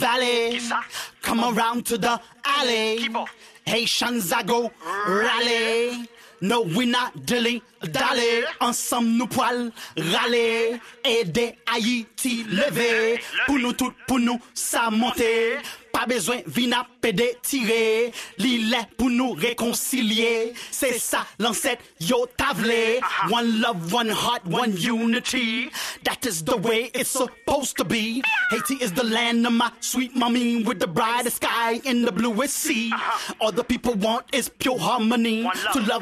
Dale. Come around to the alley. Haitians I go rally. No, we not dilly dally. Ensemble nous poil râler. Aider Haïti lever. Pour nous tout, pour nous ça monter. Pas besoin vina pédé tirer. L'île pour nous réconcilier. C'est ça l'ancêtre yo tavlé. One love, one heart, one unity. That is the way it's supposed to be. Haiti is the land of my sweet mommy with the brightest sky in the bluest sea. All the people want is pure harmony. To love